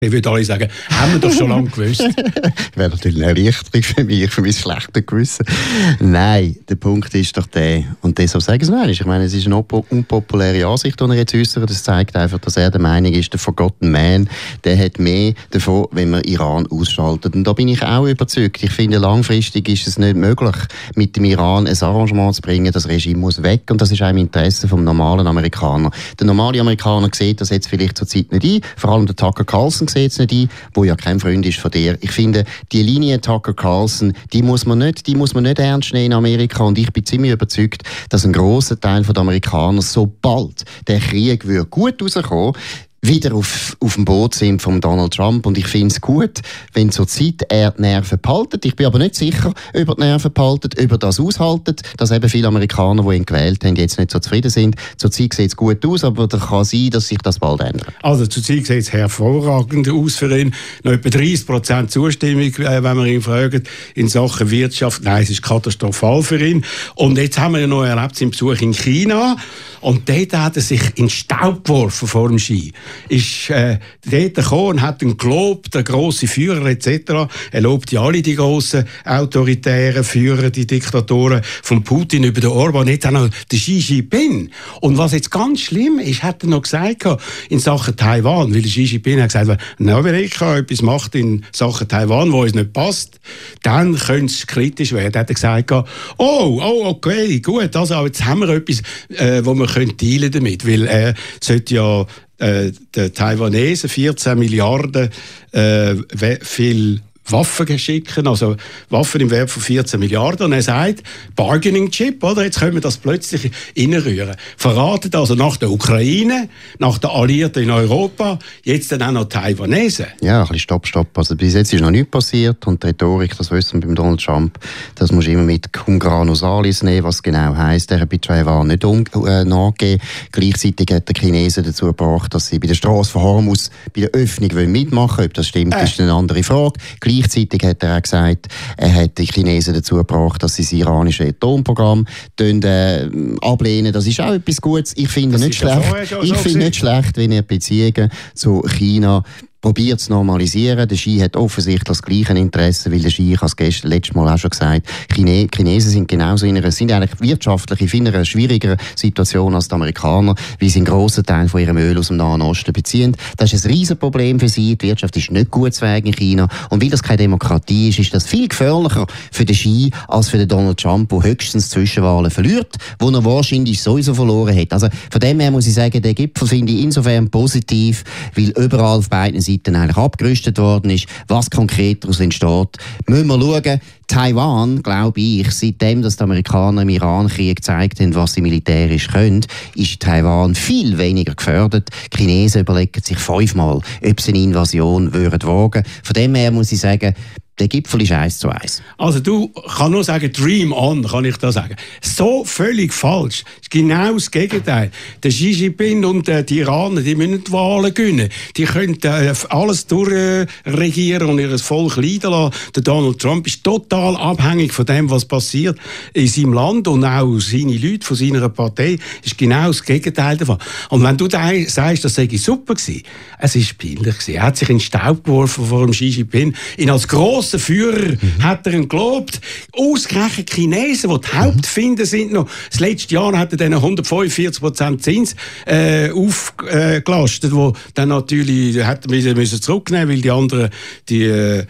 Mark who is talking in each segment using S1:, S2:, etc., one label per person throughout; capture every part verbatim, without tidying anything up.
S1: Ich würde alle sagen, haben wir doch schon lange gewusst.
S2: Wäre natürlich eine Erleichterung für mich, für mein schlechtes Gewissen. Nein, der Punkt ist doch der, und deshalb sage ich es noch einmal, ich meine, es ist eine unpopuläre Ansicht, die er jetzt äußert. Das zeigt einfach, dass er der Meinung ist, der Forgotten Man, der hat mehr davon, wenn man Iran ausschaltet. Und da bin ich auch überzeugt. Ich finde, langfristig ist es nicht möglich, mit dem Iran ein Arrangement zu bringen. Das Regime muss weg, und das ist auch im Interesse des normalen Amerikaner. Der normale Amerikaner sieht das jetzt vielleicht zur Zeit nicht ein, vor allem der Tucker Carlson sieht es nicht ein, der ja kein Freund ist von dir. Ich finde, die Linie Tucker Carlson, die muss man nicht, die muss man nicht ernst nehmen in Amerika, und ich bin ziemlich überzeugt, dass ein grosser Teil der Amerikaner, sobald der Krieg würde gut rauskommen, wieder auf, auf dem Boot sind von Donald Trump. Und ich finde es gut, wenn zur Zeit er die Nerven behaltet. Ich bin aber nicht sicher, ob er die Nerven behaltet, ob er das aushaltet, dass eben viele Amerikaner, die ihn gewählt haben, jetzt nicht so zufrieden sind. Zur Zeit sieht es gut aus, aber es kann sein, dass sich das bald ändert.
S1: Also zur Zeit sieht es hervorragend aus für ihn. Noch etwa dreißig Prozent Zustimmung, wenn wir ihn fragen, in Sachen Wirtschaft. Nein, es ist katastrophal für ihn. Und jetzt haben wir ja noch erlebt seinen Besuch in China. Und dort hat er sich in den Staub geworfen vor dem Ski. Ist äh, dort gekommen und hat ihn gelobt, der grosse Führer et cetera. Er lobt ja alle die grossen autoritären Führer, die Diktatoren, von Putin über den Orban, jetzt auch noch der Xi Jinping. Und was jetzt ganz schlimm ist, hat er noch gesagt in Sachen Taiwan, weil der Xi Jinping hat gesagt, wenn Amerika etwas macht in Sachen Taiwan, wo uns nicht passt, dann könnte es kritisch werden. Hat er gesagt, oh, oh, okay, gut, also jetzt haben wir etwas, äh, wo wir können dealen damit, weil er sollte ja äh, den Taiwanesen vierzehn Milliarden äh, viel Waffen schicken, also Waffen im Wert von vierzehn Milliarden. Und er sagt, Bargaining Chip, oder? Jetzt können wir das plötzlich reinrühren. Verraten also nach der Ukraine, nach den Alliierten in Europa, jetzt dann auch noch Taiwanesen.
S2: Ja, ein bisschen Stopp, Stopp. Also bis jetzt ist noch nichts passiert, und die Rhetorik, das wissen wir beim Donald Trump, das muss immer mit cum grano salis nehmen, was genau heisst. Er hat bei Taiwan nicht um, äh, nachgegeben. Gleichzeitig hat der Chinesen dazu gebracht, dass sie bei der Straße von Hormuz bei der Öffnung mitmachen wollen. Ob das stimmt, äh. ist eine andere Frage. Gleichzeitig hat er auch gesagt, er hat die Chinesen dazu gebracht, dass sie das iranische Atomprogramm äh, ablehnen. Das ist auch etwas Gutes. Ich finde nicht schlecht, ich finde nicht schlecht, wenn er Beziehungen zu China probiert zu normalisieren. Der Xi hat offensichtlich das gleiche Interesse, weil der Xi, ich habe es gestern, letztes Mal auch schon gesagt, Chine, Chinesen sind genauso in einer, sind eigentlich wirtschaftlich in einer schwierigeren Situation als die Amerikaner, weil sie einen grossen Teil von ihrem Öl aus dem Nahen Osten beziehen. Das ist ein Riesenproblem für sie. Die Wirtschaft ist nicht gut zu Wege in China. Und weil das keine Demokratie ist, ist das viel gefährlicher für den Xi als für den Donald Trump, der höchstens Zwischenwahlen verliert, wo er wahrscheinlich sowieso verloren hat. Also von dem her muss ich sagen, der Gipfel finde ich insofern positiv, weil überall auf beiden Seiten eigentlich abgerüstet worden ist. Was konkret daraus entsteht, müssen wir schauen. Taiwan, glaube ich, seitdem dass die Amerikaner im Iran-Krieg gezeigt haben, was sie militärisch können, ist Taiwan viel weniger gefördert. Die Chinesen überlegen sich fünfmal, ob sie eine Invasion würden wagen. Von dem her muss ich sagen, der Gipfel ist eins zu eins.
S1: Also du kannst nur sagen, dream on, kann ich da sagen. So völlig falsch. Das ist genau das Gegenteil. Der Xi Jinping und äh, die Iraner, die müssen die Wahlen gewinnen. Die können äh, alles durchregieren äh, und ihr Volk leiden lassen. Der Donald Trump ist total abhängig von dem, was passiert in seinem Land, und auch seine Leute von seiner Partei ist genau das Gegenteil davon. Und wenn du da sagst, das sei super gewesen, es ist peinlich gewesen. Er hat sich in den Staub geworfen vor dem Xi Jinping. Ihn als grosser Führer mhm. hat er ihn gelobt. Ausgerechnet Chinesen, die die Hauptfinder sind noch. Das letzte Jahr hat er dann hundertfünfundvierzig Prozent Zins äh, aufgelastet, wo dann natürlich hat er müssen zurücknehmen, weil die anderen die äh,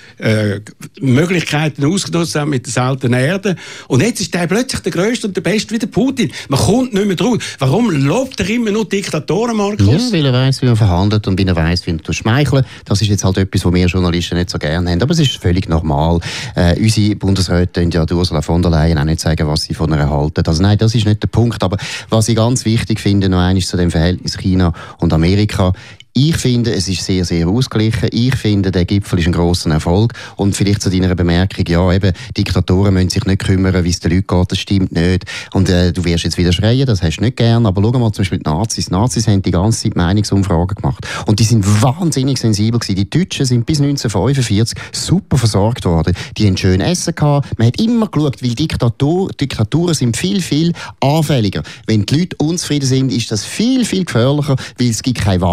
S1: Möglichkeiten ausgenutzt haben mit der seltenen Erde. Und jetzt ist der plötzlich der Größte und der Beste wie der Putin. Man kommt nicht mehr drauf. Warum lobt er immer nur Diktatoren, Markus?
S2: Ja, weil er weiss, wie man verhandelt und weil er weiss, wie man schmeicheln. Das ist jetzt halt etwas, was wir Journalisten nicht so gerne haben. Aber es ist völlig normal. Äh, unsere Bundesräte können ja Ursula von der Leyen auch nicht sagen, was sie von ihr halten. Also nein, das ist nicht der Punkt. Aber was ich ganz wichtig finde, noch einmal zu dem Verhältnis China und Amerika: Ich finde, es ist sehr, sehr ausgeglichen. Ich finde, der Gipfel ist ein grosser Erfolg. Und vielleicht zu deiner Bemerkung, ja, eben, Diktatoren müssen sich nicht kümmern, wie es den Leuten geht, das stimmt nicht. Und äh, du wirst jetzt wieder schreien, das hast du nicht gern. Aber schau mal zum Beispiel die Nazis. Die Nazis haben die ganze Zeit Meinungsumfragen gemacht. Und die sind wahnsinnig sensibel gewesen. Die Deutschen sind bis neunzehnhundertfünfundvierzig super versorgt worden. Die haben schön Essen gehabt. Man hat immer geschaut, weil Diktatur, Diktaturen sind viel, viel anfälliger. Wenn die Leute unzufrieden sind, ist das viel, viel gefährlicher, weil es gibt keine Wahlen,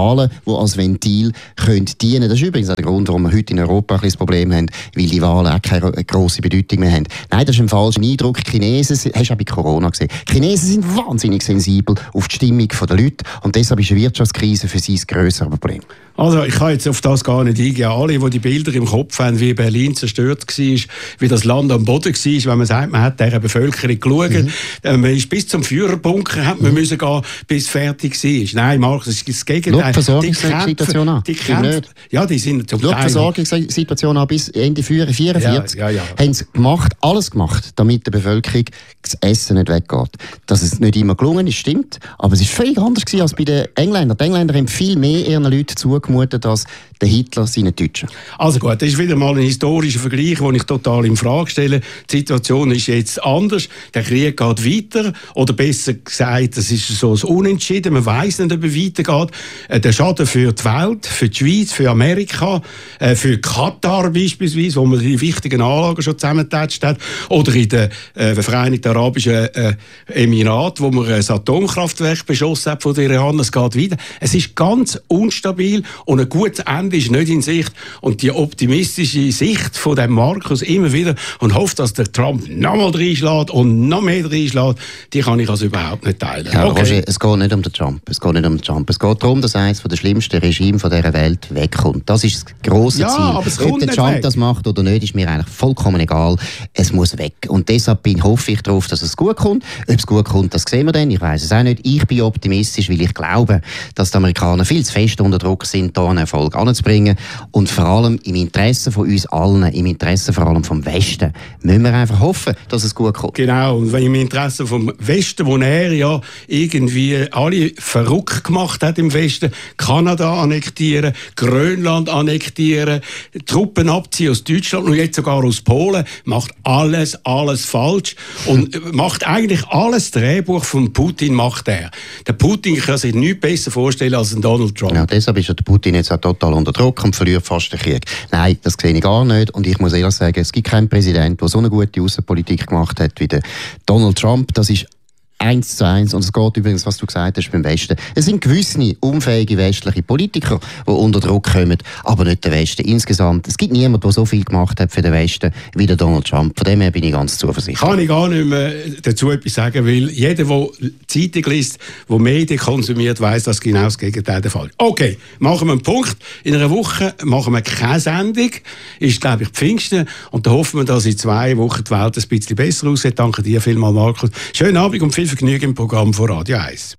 S2: die als Ventil können dienen. Das ist übrigens auch der Grund, warum wir heute in Europa ein bisschen das Problem haben, weil die Wahlen auch keine grosse Bedeutung mehr haben. Nein, das ist ein falscher Eindruck. Die Chinesen, hast du auch bei Corona gesehen, die Chinesen sind wahnsinnig sensibel auf die Stimmung der Leute und deshalb ist eine Wirtschaftskrise für sie ein grösseres Problem.
S1: Also ich kann jetzt auf das gar nicht eingehen. Alle, die die Bilder im Kopf haben, wie Berlin zerstört war, wie das Land am Boden war, wenn man sagt, man hat dieser Bevölkerung geschaut, mhm. man ist bis zum Führerbunker, hat man mhm. müssen gehen, bis es fertig war. Nein, Markus, das ist das Gegenteil.
S2: Schau die Versorgungssituation an.
S1: Die Kämpfe, ja, die sind zum
S2: Schau
S1: Teil...
S2: die Versorgungssituation an bis Ende vierundvierzig.
S1: Ja, ja, ja.
S2: Haben sie gemacht, alles gemacht, damit der Bevölkerung das Essen nicht weggeht. Dass es nicht immer gelungen ist, stimmt, aber es war völlig anders gewesen als bei den Engländern. Die Engländer haben viel mehr ihren Leuten zugemutet als der Hitler seinen Deutschen.
S1: Also gut, das ist wieder mal ein historischer Vergleich, den ich total in Frage stelle. Die Situation ist jetzt anders. Der Krieg geht weiter, oder besser gesagt, es ist so ein Unentschieden. Man weiss nicht, ob er weitergeht. Der Schaden für die Welt, für die Schweiz, für Amerika, für Katar beispielsweise, wo man die wichtigen Anlagen schon zusammengetatscht hat, oder in den äh, Vereinigten Arabischen äh, Emiraten, wo man ein Atomkraftwerk beschossen hat von der Iran. Es geht weiter. Es ist ganz unstabil und ein gutes Ende ist nicht in Sicht. Und die optimistische Sicht von dem Markus immer wieder und hofft, dass der Trump noch mal reinschlägt und noch mehr reinschlägt, die kann ich also überhaupt nicht teilen.
S2: Ja,
S1: okay.
S2: Roger, es geht nicht um den Trump. Es geht nicht um den Trump. Es geht darum, dass eines der schlimmsten Regime von dieser Welt wegkommt. Das ist das grosse
S1: ja,
S2: Ziel.
S1: Aber es
S2: Ob
S1: kommt
S2: der
S1: nicht
S2: Trump
S1: weg.
S2: das macht oder nicht, ist mir eigentlich vollkommen egal. Es muss weg. Und deshalb bin, hoffe ich darauf, dass es gut kommt. Ob es gut kommt, das sehen wir dann. Ich weiss es auch nicht. Ich bin optimistisch, weil ich glaube, dass die Amerikaner viel zu fest unter Druck sind, hier einen Erfolg anzubringen. Und vor allem im Interesse von uns allen, im Interesse vor allem vom Westen, müssen wir einfach hoffen, dass es gut kommt.
S1: Genau, und im Interesse vom Westen, wo er ja irgendwie alle verrückt gemacht hat im Westen, Kanada annektieren, Grönland annektieren, Truppen abziehen aus Deutschland und jetzt sogar aus Polen, macht alles, alles falsch und macht eigentlich alles Drehbuch von Putin macht er. Der Putin kann sich nichts besser vorstellen als ein Donald Trump.
S2: Ja, deshalb ist der Putin jetzt auch total unter Druck und verliert fast den Krieg. Nein, das sehe ich gar nicht. Und ich muss ehrlich sagen, es gibt keinen Präsident, der so eine gute Außenpolitik gemacht hat wie der Donald Trump. Das ist eins zu eins. Und es geht übrigens, was du gesagt hast, beim Westen. Es sind gewisse unfähige westliche Politiker, die unter Druck kommen, aber nicht der Westen insgesamt. Es gibt niemanden, der so viel gemacht hat für den Westen wie der Donald Trump. Von dem her bin ich ganz zuversichtlich.
S1: Kann ich gar nicht mehr dazu etwas sagen, weil jeder, der Zeitung liest, der Medien konsumiert, weiss, dass genau das Gegenteil der Fall ist. Okay, machen wir einen Punkt. In einer Woche machen wir keine Sendung. Ist, glaube ich, Pfingsten. Und da hoffen wir, dass in zwei Wochen die Welt ein bisschen besser aussieht. Danke dir vielmals, Markus. Schönen Abend und viel Vergnügen im Programm von Radio eins.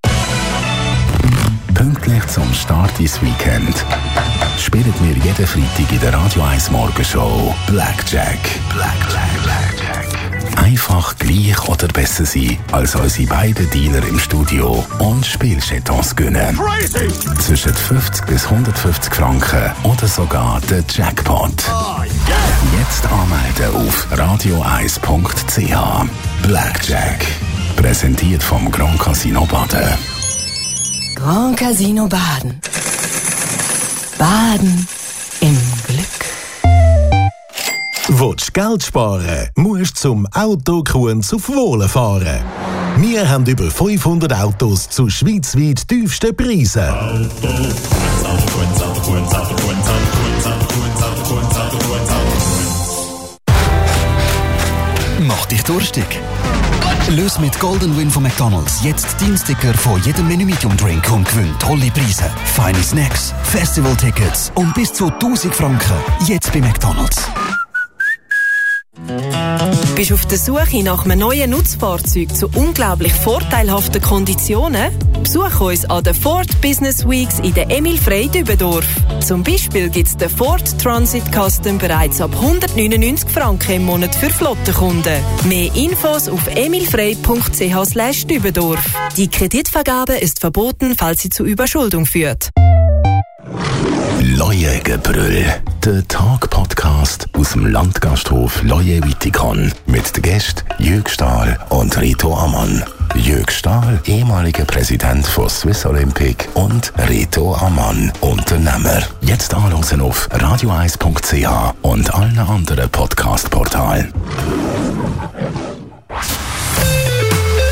S3: Pünktlich zum Start ins Weekend spielen wir jeden Freitag in der Radio eins Morgenshow Blackjack. Blackjack. Blackjack. Einfach gleich oder besser sein als unsere beiden Dealer im Studio und Spielchatons gewinnen. Crazy. Zwischen fünfzig bis hundertfünfzig Franken oder sogar der Jackpot. Oh, yeah. Jetzt anmelden auf radio eins punkt c h. Blackjack. Präsentiert vom Grand Casino Baden.
S4: Grand Casino Baden. Baden im Glück.
S5: Willst du Geld sparen, musst du zum Autokuhn zu Wohlen fahren. Wir haben über fünfhundert Autos zu schweizweit tiefsten Preisen.
S6: Mach dich durstig. Löse mit Golden Win von McDonald's jetzt deinen Sticker von jedem Menü Medium Drink und gewinn tolle Preise, feine Snacks, Festival-Tickets und bis zu tausend Franken. Jetzt bei McDonald's.
S4: Bist du auf der Suche nach einem neuen Nutzfahrzeug zu unglaublich vorteilhaften Konditionen? Besuch uns an den Ford Business Weeks in der Emil Frey Dübendorf. Zum Beispiel gibt es den Ford Transit Custom bereits ab hundertneunundneunzig Franken im Monat für Flottenkunden. Mehr Infos auf emilfrey punkt c h slash Dübendorf. Die Kreditvergabe ist verboten, falls sie zu Überschuldung führt.
S3: Leuengebrüll, der Talk-Podcast aus dem Landgasthof Leue-Wittikon mit den Gästen Jürg Stahl und Rito Ammann. Jürg Stahl, ehemaliger Präsident von Swiss Olympic, und Rito Ammann, Unternehmer. Jetzt anhören auf radio eins punkt c h und allen anderen Podcast-Portalen. Radio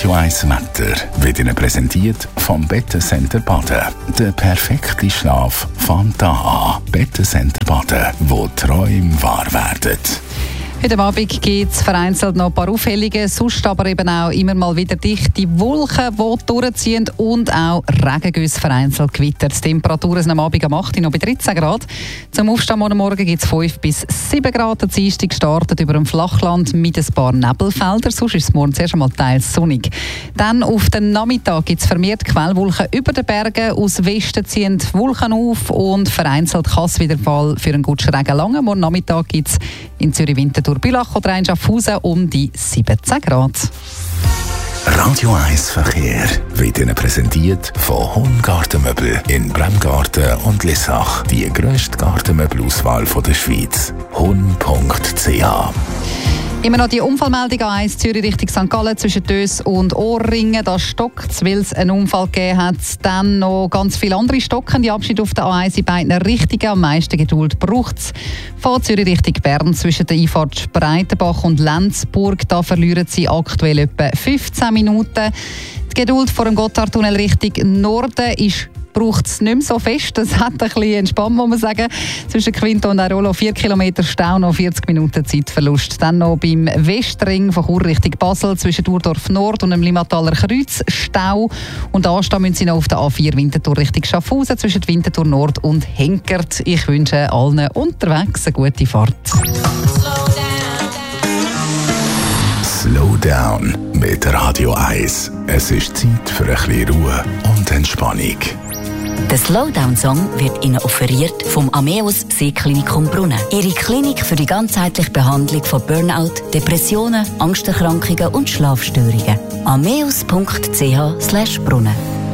S3: Radio eins Wetter wird Ihnen präsentiert vom Bettencenter Baden. Der perfekte Schlaf fängt da an. Bettencenter Baden, wo Träume wahr werden.
S7: Heute Abend gibt es vereinzelt noch ein paar Aufhellungen, sonst aber eben auch immer mal wieder dichte Wolken, die durchziehen und auch Regengüsse vereinzelt gewittert. Die Temperaturen sind am Abend am acht noch bei dreizehn Grad. Zum Aufstehen am Morgen gibt es fünf bis sieben Grad. Der Dienstag startet über dem Flachland mit ein paar Nebelfeldern, sonst ist es morgen zuerst einmal teils sonnig. Dann auf den Nachmittag gibt es vermehrt Quellwolken über den Bergen. Aus Westen ziehen die Wolken auf und vereinzelt kann es wieder Fall für einen guten Regen lange. Morgen Nachmittag gibt es in Zürich Winterthur Bülach oder in Schaffhausen um die siebzehn Grad.
S3: Radio eins Verkehr wird Ihnen präsentiert von Hungartenmöbel in Bremgarten und Lissach. Die grösste Gartenmöbelauswahl der Schweiz. hun punkt c h.
S7: Immer noch die Unfallmeldung A eins Zürich Richtung Sankt Gallen zwischen Dös und Ohrringen. Da stockt es, weil es einen Unfall gegeben hat. Dann noch ganz viele andere stocken. Die Abschnitte auf der A eins in beiden Richtungen. Am meisten Geduld braucht es. Von Zürich Richtung Bern zwischen der Einfahrt Spreitenbach und Lenzburg. Da verlieren sie aktuell etwa fünfzehn Minuten. Die Geduld vor dem Gotthardtunnel Richtung Norden ist braucht es nicht mehr so fest. Das hat ein bisschen entspannt, muss man sagen. Zwischen Quinto und Airolo vier Kilometer Stau, noch vierzig Minuten Zeitverlust. Dann noch beim Westring von Chur Richtung Basel zwischen Urdorf Nord und dem Limmataler Kreuz Stau. Und anstehen müssen Sie noch auf der A vier Winterthur Richtung Schaffhausen zwischen Winterthur Nord und Henkert. Ich wünsche allen unterwegs eine gute Fahrt.
S3: Slow down mit Radio eins. Es ist Zeit für ein bisschen Ruhe und Entspannung.
S8: Der Slowdown-Song wird Ihnen offeriert vom Ameos Seeklinikum Brunnen. Ihre Klinik für die ganzheitliche Behandlung von Burnout, Depressionen, Angsterkrankungen und Schlafstörungen. ameos punkt c h slash brunnen